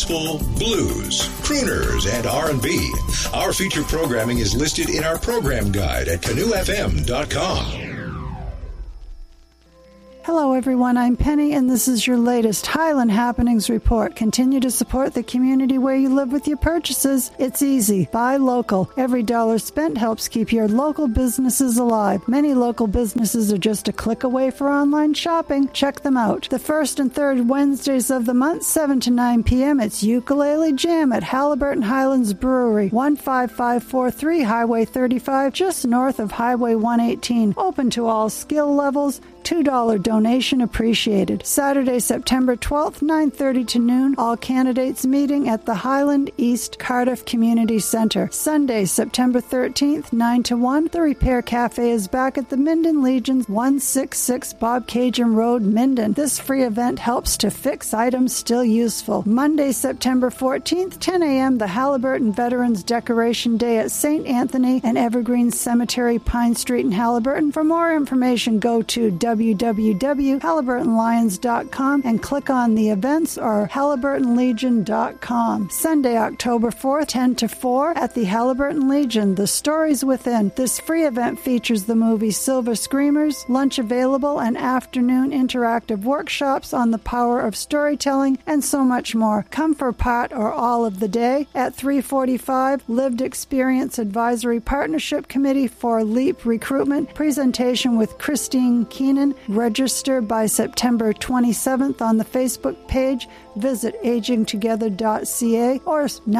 gospel, blues, crooners, and R&B. Our feature programming is listed in our program guide at canoefm.com. Hello, everyone. I'm Penny, and this is your latest Highland Happenings Report. Continue to support the community where you live with your purchases. It's easy. Buy local. Every dollar spent helps keep your local businesses alive. Many local businesses are just a click away for online shopping. Check them out. The first and third Wednesdays of the month, 7 to 9 p.m., it's Ukulele Jam at Halliburton Highlands Brewery, 15543 Highway 35, just north of Highway 118. Open to all skill levels. $2 donation appreciated. Saturday, September 12th, 9:30 to noon. All candidates meeting at the Highland East Cardiff Community Center. Sunday, September 13th, 9 to 1. The Repair Cafe is back at the Minden Legions, 166 Bob Cajun Road, Minden. This free event helps to fix items still useful. Monday, September 14th, 10 a.m. The Halliburton Veterans Decoration Day at St. Anthony and Evergreen Cemetery, Pine Street in Halliburton. For more information, go to www.halliburtonlions.com and click on the events or halliburtonlegion.com. Sunday, October 4th, 10 to 4 at the Halliburton Legion, The Stories Within. This free event features the movie Silver Screamers, lunch available, and afternoon interactive workshops on the power of storytelling, and so much more. Come for part or all of the day. At 3:45, Lived Experience Advisory Partnership Committee for LEAP Recruitment. Presentation with Christine Keenan. Register by September 27th on the Facebook page. Visit agingtogether.ca or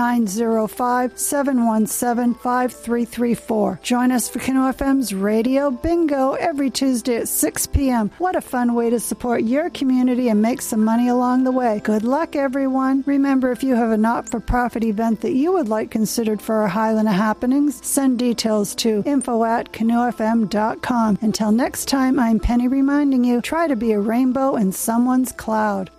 905-717-5334. Join us for Canoe FM's Radio Bingo every Tuesday at 6 p.m. What a fun way to support your community and make some money along the way. Good luck, everyone. Remember, if you have a not-for-profit event that you would like considered for our Highland Happenings, send details to info@canoefm.com. Until next time, I'm Penny reminding you, try to be a rainbow in someone's cloud.